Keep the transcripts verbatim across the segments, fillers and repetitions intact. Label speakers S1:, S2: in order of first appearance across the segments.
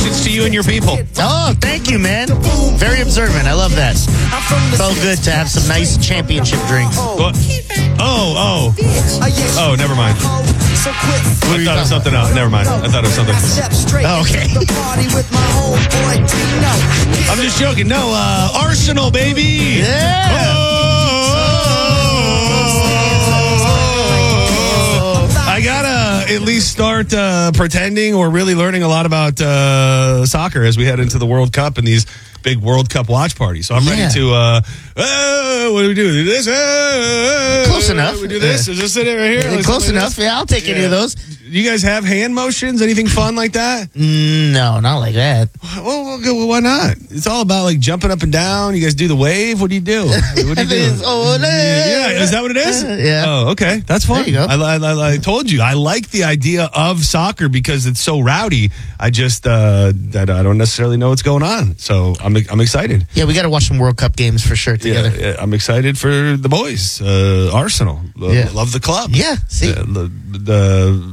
S1: Congratulations to you and your people.
S2: Oh, thank you, man. Very observant. I love that. Felt good to have some nice championship drinks.
S1: What? Oh, oh. Oh, never mind. I thought of something else. Never mind. I thought of something else.
S2: Oh, okay.
S1: I'm just joking. No, uh, Arsenal, baby.
S2: Yeah.
S1: Oh, I gotta at least start uh, pretending or really learning a lot about uh, soccer as we head into the World Cup and these big World Cup watch parties. So I'm
S2: Yeah.
S1: ready to. Uh, uh, what do we do? Do this? Uh,
S2: Close enough.
S1: We do this. Is this it right here?
S2: Yeah,
S1: Like
S2: close
S1: something like
S2: enough.
S1: this?
S2: Yeah, I'll take any of those.
S1: You guys have hand motions? Anything fun like that?
S2: No, not like that.
S1: Well, well, good. Well, why not? It's all about like jumping up and down. You guys do the wave. What do you do? What do you do?
S2: Oh,
S1: Yeah, is that what it is?
S2: Yeah.
S1: Oh, okay. That's fun.
S2: There you go.
S1: I, I, I, I told you, I like the idea of soccer because it's so rowdy. I just, uh, I, I don't necessarily know what's going on. So I'm, I'm excited.
S2: Yeah, we got to watch some World Cup games for sure together.
S1: Yeah, yeah, I'm excited for the boys. Uh, Arsenal. Lo-
S2: Yeah.
S1: Love the club.
S2: Yeah, see.
S1: Uh, the, the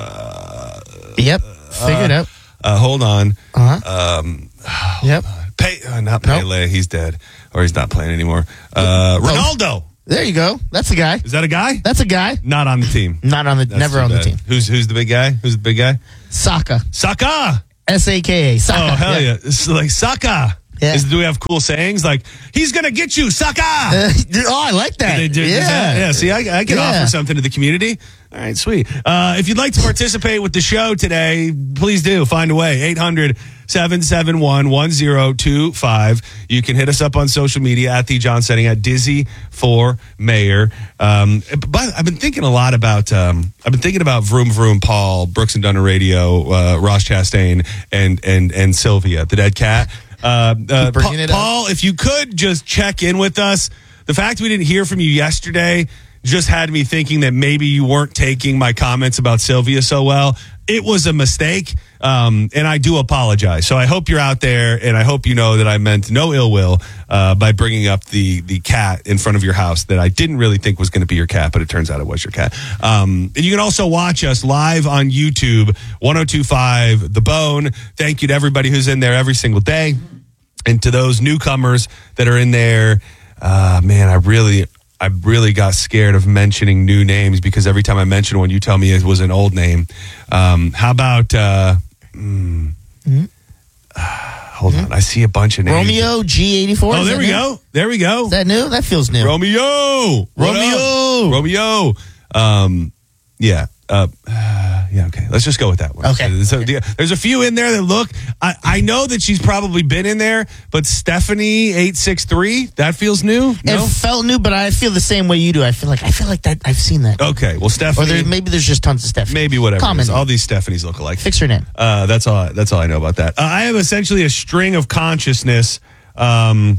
S1: uh,
S2: Yep, figure it out.
S1: uh, hold on.
S2: Uh-huh.
S1: Um,
S2: Yep.
S1: Pay, uh, not
S2: Nope.
S1: Pele. He's dead. Or he's not playing anymore. Uh, Ronaldo.
S2: There you go. That's a guy.
S1: Is that a guy?
S2: That's a guy.
S1: Not on the team.
S2: Not on the,
S1: That's
S2: never
S1: too
S2: on the
S1: bad.
S2: team.
S1: Who's who's the big guy? Who's the big guy?
S2: Saka.
S1: Saka.
S2: S A K A. Saka.
S1: Oh hell yeah! It's like Saka.
S2: Yeah.
S1: Is, do we have cool sayings like "He's gonna get you, Saka"?
S2: Uh, oh, I like that.
S1: They do-
S2: yeah.
S1: does that- yeah. See, I, I can
S2: Yeah.
S1: offer something to the community. All right, sweet. Uh, if you'd like to participate with the show today, please do. Find a way. eight hundred, seven seven one, one zero two five. You can hit us up on social media at the John Setting, at Dizzy for Mayor. Um, but I've been thinking a lot about. Um, I've been thinking about Vroom Vroom, Paul, Brooks and Dunner Radio, uh, Ross Chastain, and and and Sylvia, the dead cat. Uh, uh,
S2: bringing
S1: Pa-
S2: it up.
S1: Paul, if you could just check in with us. The fact we didn't hear from you yesterday just had me thinking that maybe you weren't taking my comments about Sylvia so well. It was a mistake, um, and I do apologize. So I hope you're out there, and I hope you know that I meant no ill will uh, by bringing up the the cat in front of your house that I didn't really think was going to be your cat, but it turns out it was your cat. Um, and you can also watch us live on YouTube, one oh two five The Bone. Thank you to everybody who's in there every single day, and to those newcomers that are in there. Uh, man, I really... I really got scared of mentioning new names because every time I mention one, you tell me it was an old name. Um, how about, uh, mm, mm-hmm. uh, hold mm-hmm. on, I see a bunch of names.
S2: Romeo G eighty-four.
S1: Oh, there we new? go. There we go.
S2: Is that new? That feels new.
S1: Romeo.
S2: Romeo.
S1: Romeo. Um, yeah. Uh, uh, yeah, okay. Let's just go with that one.
S2: Okay.
S1: So the, there's a few in there that look, I, I know that she's probably been in there, but Stephanie eight six three, that feels new? No?
S2: It felt new, but I feel the same way you do. I feel like I feel like that I've seen that.
S1: Okay. Well, Stephanie.
S2: Or there, maybe there's just tons of Stephanie.
S1: Maybe whatever.
S2: Common.
S1: All these Stephanies look alike.
S2: Fix her name.
S1: Uh, that's all. That's all I know about that. Uh, I have essentially a string of consciousness. Um,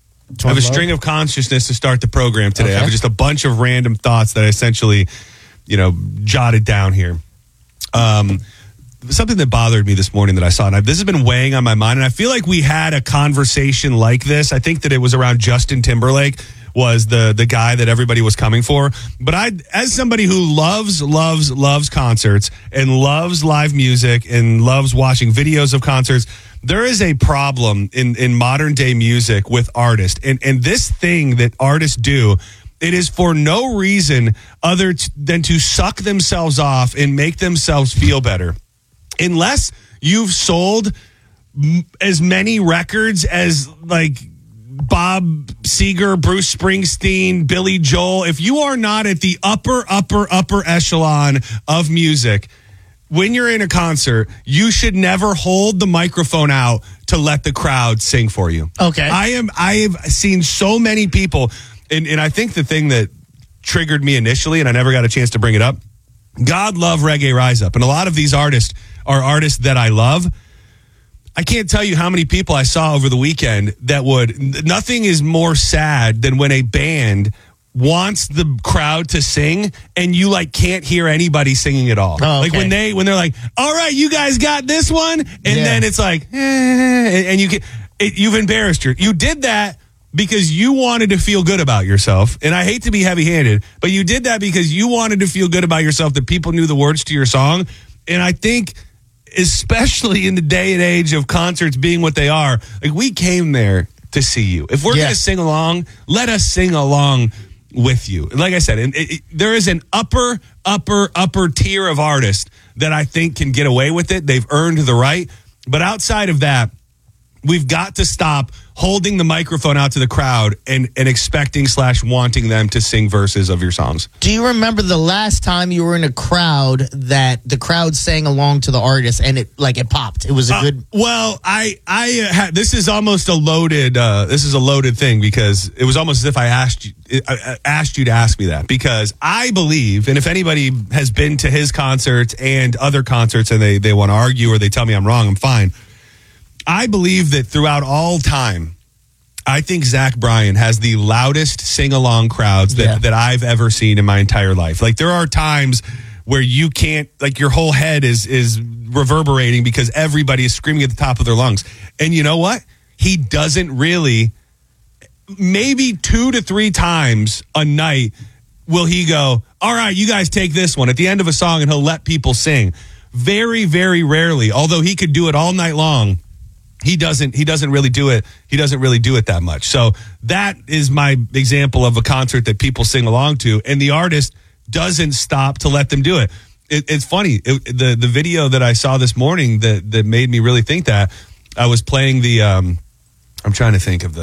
S1: I have a string of consciousness to start the program today.
S2: Okay.
S1: I have just a bunch of random thoughts that I essentially, you know, jotted down here. Um, something that bothered me this morning that I saw, and I, this has been weighing on my mind, and I feel like we had a conversation like this. I think that it was around Justin Timberlake was the the guy that everybody was coming for. But I, as somebody who loves, loves, loves concerts and loves live music and loves watching videos of concerts, there is a problem in, in modern day music with artists. And, and this thing that artists do, it is for no reason other t- than to suck themselves off and make themselves feel better. Unless you've sold m- as many records as like Bob Seger, Bruce Springsteen, Billy Joel, if you are not at the upper, upper, upper echelon of music, when you're in a concert, you should never hold the microphone out to let the crowd sing for you.
S2: Okay.
S1: I am. I have seen so many people, and, and I think the thing that triggered me initially, and I never got a chance to bring it up, God love Reggae Rise Up. And a lot of these artists are artists that I love. I can't tell you how many people I saw over the weekend that would, nothing is more sad than when a band wants the crowd to sing and you like can't hear anybody singing at all.
S2: Oh, okay.
S1: Like when they, when they're like, all right, you guys got this one. And
S2: Yeah.
S1: then it's like, eh, and, and you can, it, you've embarrassed her. You did that because you wanted to feel good about yourself. And I hate to be heavy handed, but you did that because you wanted to feel good about yourself, that people knew the words to your song. And I think especially in the day and age of concerts being what they are, like we came there to see you. If we're
S2: Yeah.
S1: going to sing along, let us sing along with you. Like I said, it, it, there is an upper, upper, upper tier of artists that I think can get away with it. They've earned the right. But outside of that, we've got to stop holding the microphone out to the crowd and, and expecting slash wanting them to sing verses of your songs.
S2: Do you remember the last time you were in a crowd that the crowd sang along to the artist and it like it popped? It was a
S1: Uh,
S2: good.
S1: well, I, I, uh, ha- this is almost a loaded, uh, this is a loaded thing because it was almost as if I asked you, I, I asked you to ask me that because I believe, and if anybody has been to his concerts and other concerts and they, they want to argue or they tell me I'm wrong, I'm fine. I believe that throughout all time, I think Zach Bryan has the loudest sing-along crowds that,
S2: Yeah.
S1: that I've ever seen in my entire life. Like there are times where you can't, like your whole head is is reverberating because everybody is screaming at the top of their lungs. And you know what? He doesn't really, maybe two to three times a night will he go, all right, you guys take this one at the end of a song and he'll let people sing. Very, very rarely, although he could do it all night long. He doesn't. He doesn't really do it. He doesn't really do it that much. So that is my example of a concert that people sing along to, and the artist doesn't stop to let them do it. it it's funny. It, the the video that I saw this morning that that made me really think that I was playing the. Um, I'm trying to think of the.